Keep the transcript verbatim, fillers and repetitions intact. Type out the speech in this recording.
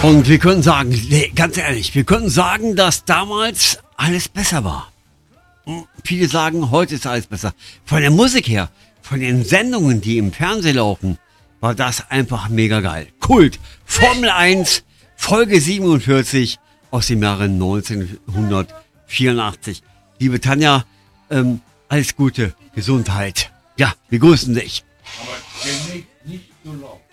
Und wir können sagen, nee, ganz ehrlich, wir können sagen, dass damals alles besser war. Viele sagen, heute ist alles besser. Von der Musik her, von den Sendungen, die im Fernsehen laufen, war das einfach mega geil. Kult. Formel eins, Folge siebenundvierzig aus dem Jahre neunzehnhundertvierundachtzig. Liebe Tanja, ähm, alles Gute, Gesundheit. Ja, wir grüßen dich. Aber demnächst nicht so laut.